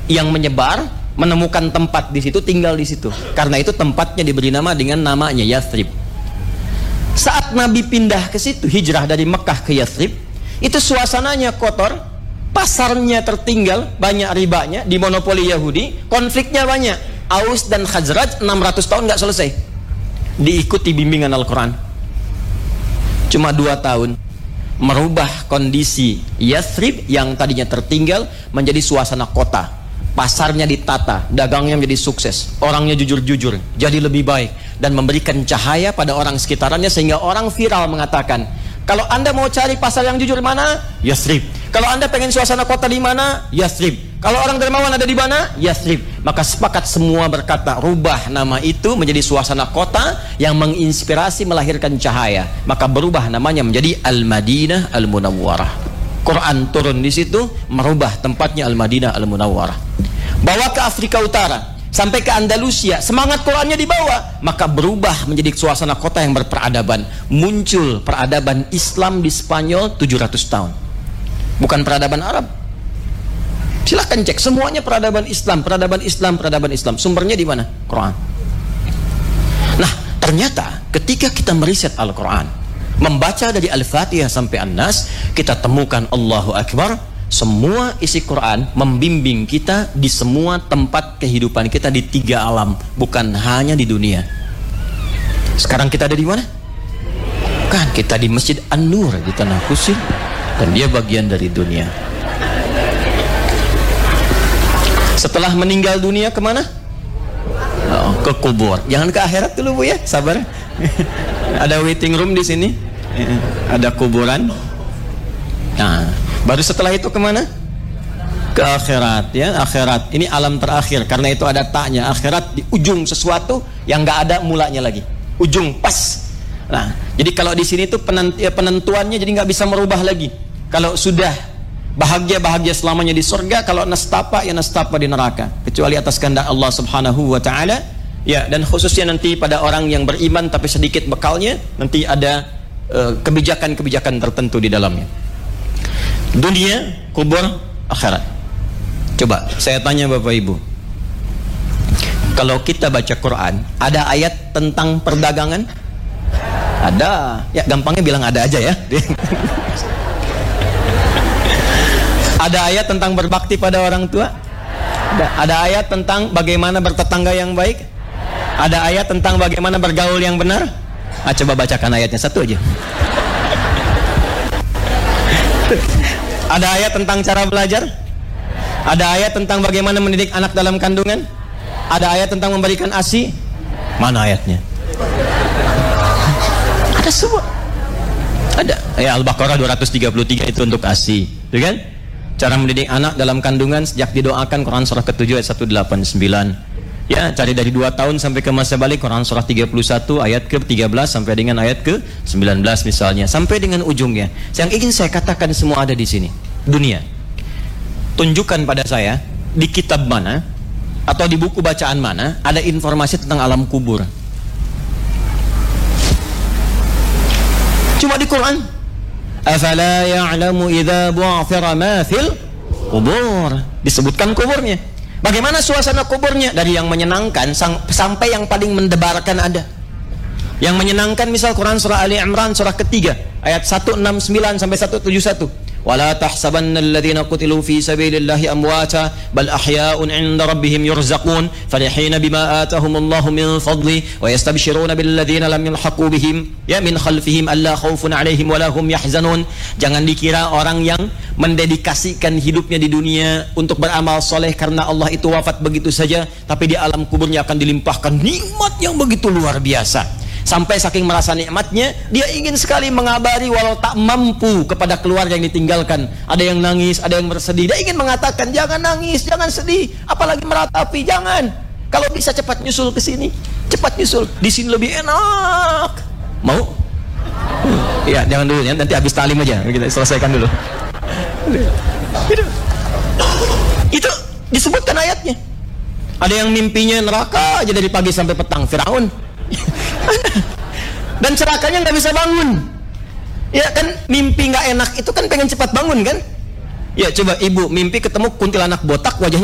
yang menyebar, menemukan tempat di situ, tinggal di situ. Karena itu tempatnya diberi nama dengan namanya Yathrib. Saat Nabi pindah ke situ, hijrah dari Mekah ke Yathrib, itu suasananya kotor, pasarnya tertinggal, banyak ribanya, dimonopoli Yahudi, konfliknya banyak. Aus dan Khazraj 600 tahun nggak selesai, diikuti bimbingan Al-Quran. Cuma 2 tahun merubah kondisi Yathrib yang tadinya tertinggal menjadi suasana kota. Pasarnya ditata, dagangnya menjadi sukses, orangnya jujur-jujur, jadi lebih baik, dan memberikan cahaya pada orang sekitarannya, sehingga orang viral mengatakan, kalau Anda mau cari pasar yang jujur mana? Yathrib. Kalau Anda pengen suasana kota di mana? Yathrib. Kalau orang dermawan ada di mana? Yathrib. Maka sepakat semua berkata, rubah nama itu menjadi suasana kota yang menginspirasi, melahirkan cahaya. Maka berubah namanya menjadi Al-Madinah Al-Munawwarah. Quran turun di situ, merubah tempatnya Al-Madinah Al-Munawwarah. Bawa ke Afrika Utara, sampai ke Andalusia, semangat Qurannya dibawa, maka berubah menjadi suasana kota yang berperadaban. Muncul peradaban Islam di Spanyol 700 tahun. Bukan peradaban Arab. Silahkan cek, semuanya peradaban Islam, peradaban Islam, peradaban Islam. Sumbernya di mana? Quran. Nah, ternyata ketika kita meriset Al-Quran, membaca dari Al-Fatihah sampai An-Nas, kita temukan Allahu Akbar, semua isi Quran membimbing kita di semua tempat kehidupan kita di 3 alam, bukan hanya di dunia. Sekarang kita ada di mana? Kan kita di Masjid An-Nur di Tanah Kusir, dan dia bagian dari dunia. Setelah meninggal dunia kemana? Oh, ke kubur. Jangan ke akhirat dulu Bu ya, sabar. Ada waiting room di sini, ada kuburan. Nah, baru setelah itu kemana? Ke akhirat ya, akhirat. Ini alam terakhir, karena itu ada taknya. Akhirat di ujung sesuatu yang nggak ada mulanya lagi. Ujung pas. Nah, jadi kalau di sini tuh penentuannya jadi nggak bisa merubah lagi. Kalau sudah bahagia selamanya di surga, kalau nastapa ya nastapa di neraka, kecuali atas kehendak Allah Subhanahu wa taala. Ya, dan khususnya nanti pada orang yang beriman tapi sedikit bekalnya, nanti ada kebijakan-kebijakan tertentu di dalamnya. Dunia, kubur, akhirat. Coba saya tanya Bapak Ibu, kalau kita baca Quran, ada ayat tentang perdagangan? Ada. Ya, gampangnya bilang ada aja ya. Ada ayat tentang berbakti pada orang tua? Ada ayat tentang bagaimana bertetangga yang baik? Ada ayat tentang bagaimana bergaul yang benar? Coba bacakan ayatnya satu aja. Ada ayat tentang cara belajar? Ada ayat tentang bagaimana mendidik anak dalam kandungan? Ada ayat tentang memberikan ASI? Mana ayatnya? Ada semua. Ada. Ya, Al-Baqarah 233 itu untuk ASI, gitu kan? Cara mendidik anak dalam kandungan sejak didoakan, Quran surah ke-7 ayat 189. Ya, cari dari 2 tahun sampai ke masa balik, Quran surah 31 ayat ke-13 sampai dengan ayat ke-19 misalnya, sampai dengan ujungnya. Yang ingin saya katakan semua ada di sini. Dunia. Tunjukkan pada saya di kitab mana atau di buku bacaan mana ada informasi tentang alam kubur. Cuma di Quran. Afala ya'lamu idza bu'thira ma fil kubur. Disebutkan kuburnya. Bagaimana suasana kuburnya? Dari yang menyenangkan sampai yang paling mendebarkan ada. Yang menyenangkan misal Quran surah Ali Imran surah ketiga ayat 169 sampai 171. Wala tahsabanna alladhina qutilu fi sabilillahi amwata bal ahya'un 'inda rabbihim yurzaqun farihina bima atahumullahu min fadli wa yastabshiruna billadhina lam yalhaqu bihim ya min khalfihim alla khaufun 'alaihim wala hum yahzanun. Jangan dikira orang yang mendedikasikan hidupnya di dunia untuk beramal soleh karena Allah itu wafat begitu saja, tapi di alam kuburnya akan dilimpahkan nikmat yang begitu luar biasa. Sampai saking merasa nikmatnya, dia ingin sekali mengabari walau tak mampu kepada keluarga yang ditinggalkan. Ada yang nangis, ada yang bersedih. Dia ingin mengatakan, jangan nangis, jangan sedih, apalagi meratapi, jangan. Kalau bisa cepat nyusul ke sini, cepat nyusul. Di sini lebih enak. Mau? Iya, jangan dulu ya, nanti habis talim aja. Kita selesaikan dulu. Itu disebutkan ayatnya. Ada yang mimpinya neraka aja dari pagi sampai petang, Firaun. Dan cerakanya nggak bisa bangun. Ya kan, mimpi nggak enak itu kan pengen cepat bangun kan. Ya coba ibu mimpi ketemu kuntilanak botak, wajahnya